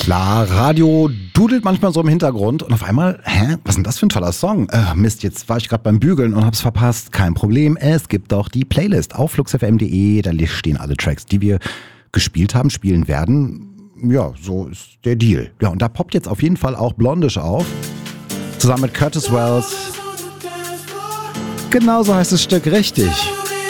klar, Radio dudelt manchmal so im Hintergrund und auf einmal, was ist denn das für ein toller Song? Mist, jetzt war ich gerade beim Bügeln und hab's verpasst. Kein Problem, es gibt doch die Playlist auf fluxfm.de, da stehen alle Tracks, die wir gespielt haben, spielen werden. Ja, so ist der Deal. Ja, und da poppt jetzt auf jeden Fall auch Blondish auf, zusammen mit Curtis Wells. Genau so heißt das Stück, richtig.